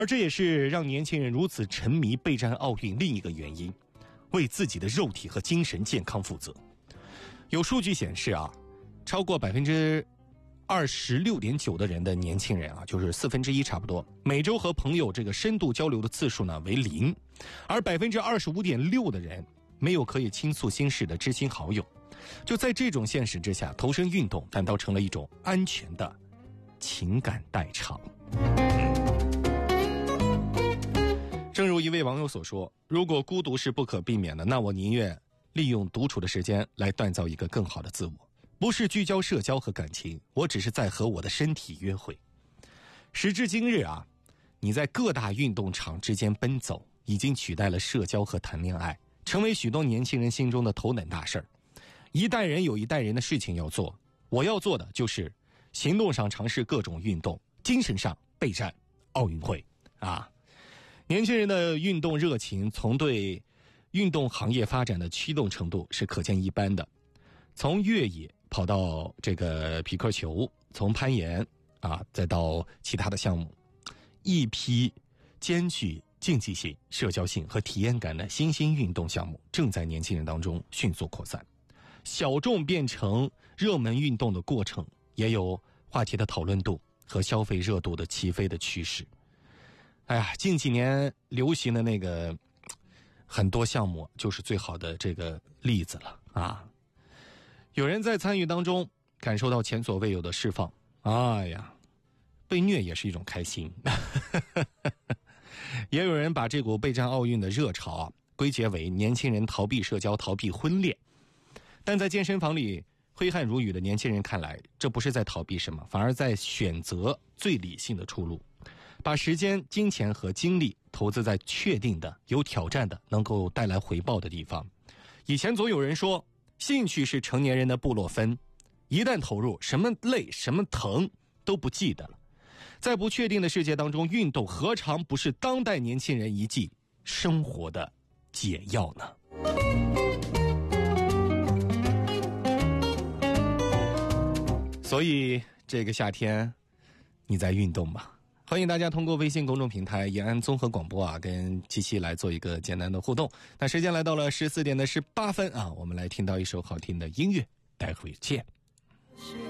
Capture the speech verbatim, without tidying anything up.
而这也是让年轻人如此沉迷备战奥运另一个原因，为自己的肉体和精神健康负责。有数据显示啊，超过百分之二十六点九的人的年轻人啊，就是四分之一差不多，每周和朋友这个深度交流的次数呢为零，而百分之二十五点六的人没有可以倾诉心事的知心好友。就在这种现实之下，投身运动反倒成了一种安全的情感代偿。正如一位网友所说，如果孤独是不可避免的，那我宁愿利用独处的时间来锻造一个更好的自我，不是聚焦社交和感情，我只是在和我的身体约会。时至今日啊，你在各大运动场之间奔走，已经取代了社交和谈恋爱，成为许多年轻人心中的头等大事儿。一代人有一代人的事情要做，我要做的就是行动上尝试各种运动，精神上备战奥运会啊！年轻人的运动热情，从对运动行业发展的驱动程度是可见一斑的。从越野跑到这个匹克球，从攀岩啊，再到其他的项目，一批兼具竞技性、社交性和体验感的新兴运动项目正在年轻人当中迅速扩散。小众变成热门运动的过程，也有话题的讨论度和消费热度的起飞的趋势。哎呀，近几年流行的那个很多项目就是最好的这个例子了啊！有人在参与当中感受到前所未有的释放，哎呀，被虐也是一种开心。也有人把这股备战奥运的热潮啊归结为年轻人逃避社交、逃避婚恋。但在健身房里挥汗如雨的年轻人看来，这不是在逃避什么，反而在选择最理性的出路，把时间、金钱和精力投资在确定的、有挑战的、能够带来回报的地方。以前总有人说，兴趣是成年人的布洛芬，一旦投入，什么累、什么疼都不记得了。在不确定的世界当中，运动何尝不是当代年轻人一剂生活的解药呢？所以这个夏天你在运动吧。欢迎大家通过微信公众平台延安综合广播啊，跟七七来做一个简单的互动。那时间来到了十四点的十八分啊，我们来听到一首好听的音乐，待会见。